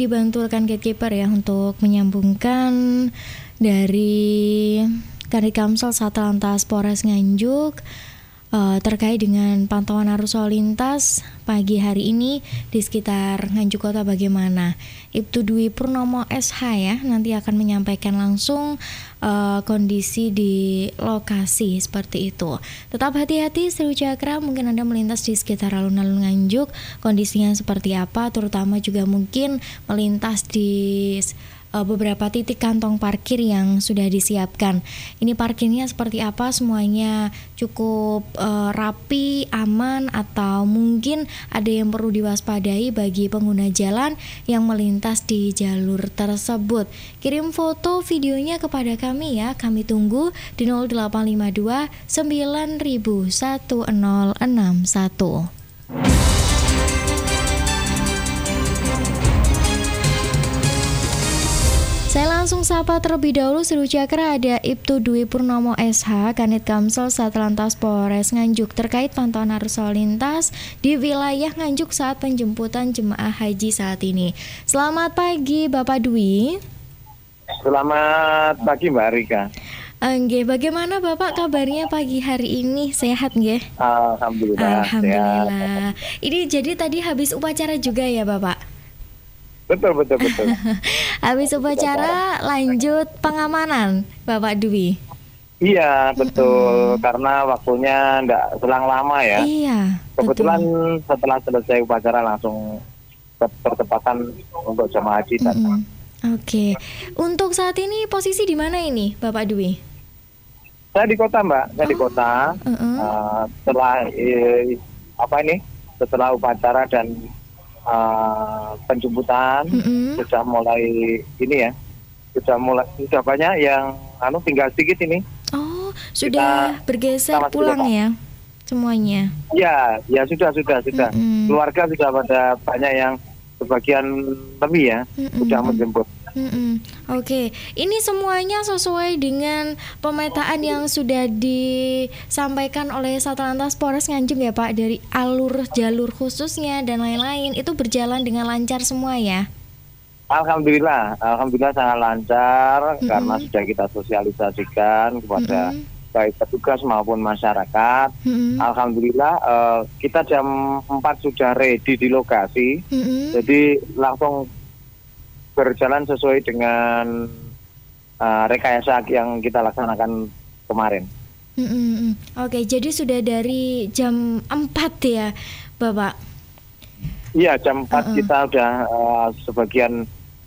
Dibantu rekan gatekeeper ya untuk menyambungkan dari Kanit Kamsel Satlantas Polres Nganjuk terkait dengan pantauan arus lalu lintas pagi hari ini di sekitar Nganjuk Kota bagaimana. Ibtu Dwi Purnomo SH ya nanti akan menyampaikan langsung kondisi di lokasi seperti itu. Tetap hati-hati Seru Cakra, mungkin Anda melintas di sekitar alun-alun Nganjuk, kondisinya seperti apa, terutama juga mungkin melintas di beberapa titik kantong parkir yang sudah disiapkan. Ini parkirnya seperti apa? Semuanya cukup rapi, aman, atau mungkin ada yang perlu diwaspadai bagi pengguna jalan yang melintas di jalur tersebut. Kirim foto videonya kepada kami ya. Kami tunggu di 0852 9000 1061. Saya langsung sapa terlebih dahulu Seru Cakra, ada Ibtu Dwi Purnomo SH, Kanit Kamsel Satlantas Polres Nganjuk terkait pantauan arus lalu lintas di wilayah Nganjuk saat penjemputan jemaah haji saat ini. Selamat pagi Bapak Dwi. Selamat pagi Mbak Rika. Nggih, bagaimana Bapak kabarnya pagi hari ini? Sehat nggih? Alhamdulillah. Alhamdulillah. Ini jadi tadi habis upacara juga ya Bapak? Betul. Habis upacara lanjut pengamanan Bapak Dwi. Iya betul, karena waktunya enggak selang lama ya. Iya. Kebetulan betul. setelah selesai upacara langsung pertempatan untuk jemaah haji datang. Oke. Untuk saat ini posisi di mana ini Bapak Dwi? Saya di kota Mbak, saya di kota. Setelah setelah upacara dan penjemputan sudah mulai ini ya, sudah banyak yang tinggal sedikit ini. Oh, sudah bergeser pulang ya semuanya? Ya sudah. Keluarga sudah pada banyak yang sebagian lebih ya sudah menjemput. Oke, ini semuanya sesuai dengan pemetaan yang sudah disampaikan oleh Satlantas Polres Nganjuk ya Pak, dari jalur khususnya dan lain-lain itu berjalan dengan lancar semua ya? Alhamdulillah sangat lancar karena sudah kita sosialisasikan kepada baik petugas maupun masyarakat. Alhamdulillah kita jam 4 sudah ready di lokasi, jadi langsung berjalan sesuai dengan rekayasa yang kita laksanakan kemarin. Oke, jadi sudah dari jam 4 ya Bapak? Iya, jam 4 kita udah sebagian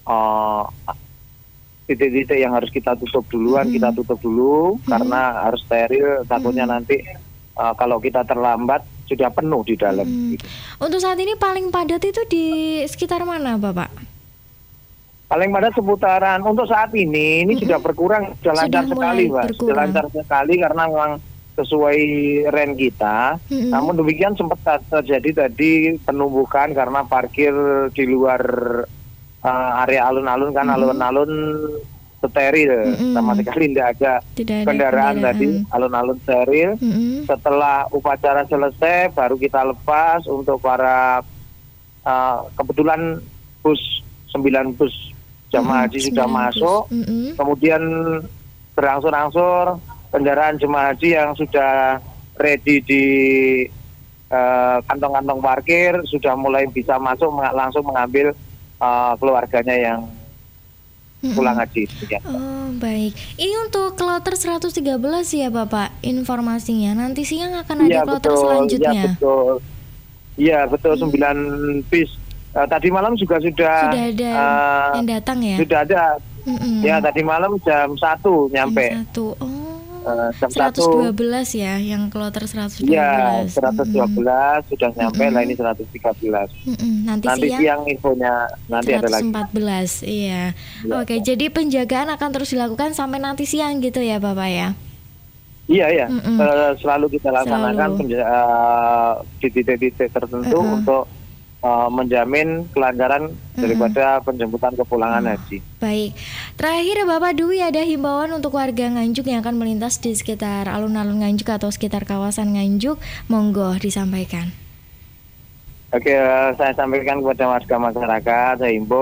titik-titik yang harus kita tutup duluan, kita tutup dulu karena harus steril, takutnya nanti kalau kita terlambat sudah penuh di dalam. Untuk saat ini paling padat itu di sekitar mana Bapak? Paling pada seputaran untuk saat ini sudah berkurang, sudah lancar sekali Mbak. Sudah lancar sekali karena memang sesuai rent kita. Namun demikian sempat terjadi tadi penumpukan karena parkir di luar area alun-alun kan, alun-alun steril, sama sekali tidak ada kendaraan tadi, alun-alun steril. Setelah upacara selesai baru kita lepas untuk para kebetulan 9 bus jemaah haji sudah masuk, kemudian berangsur-angsur kendaraan jemaah haji yang sudah ready di kantong-kantong parkir sudah mulai bisa masuk langsung mengambil keluarganya yang pulang haji. Oh baik, ini untuk kloter 113 ya Bapak informasinya, nanti siang akan ada kloter selanjutnya. Iya betul 9 bis. Tadi malam juga sudah ada yang datang ya? Sudah ada. Ya tadi malam jam 1 nyampe. Jam 1. Jam 112 ya, yang kloter 112. Iya, 112 sudah nyampe, lah ini 113. Nanti siang infonya nanti 114, ada lagi. Iya. Oke, jadi penjagaan akan terus dilakukan sampai nanti siang gitu ya Bapak ya? Iya. Selalu kita laksanakan di titik-titik tertentu untuk menjamin kelancaran daripada penjemputan kepulangan haji. Baik, terakhir Bapak Dwi, ada himbauan untuk warga Nganjuk yang akan melintas di sekitar alun-alun Nganjuk atau sekitar kawasan Nganjuk, monggo disampaikan. Oke, saya sampaikan kepada warga masyarakat, saya himbau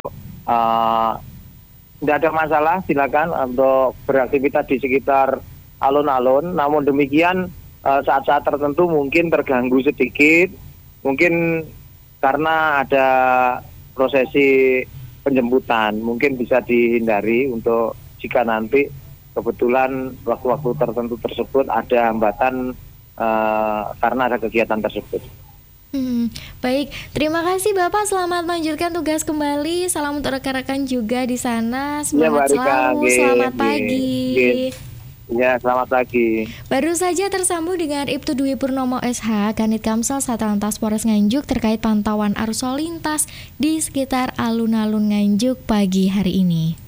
tidak ada masalah, silakan untuk beraktivitas di sekitar alun-alun. Namun demikian saat-saat tertentu mungkin terganggu sedikit, mungkin karena ada prosesi penjemputan, mungkin bisa dihindari untuk jika nanti kebetulan waktu-waktu tertentu tersebut ada hambatan karena ada kegiatan tersebut. Baik, terima kasih Bapak. Selamat melanjutkan tugas kembali. Salam untuk rekan-rekan juga di sana. Semangat selalu. Selamat pagi. Ya, selamat pagi. Baru saja tersambung dengan Ibtu Dwi Purnomo SH, Kanit Kamsel Satlantas Polres Nganjuk terkait pantauan arus lalu lintas di sekitar alun-alun Nganjuk pagi hari ini.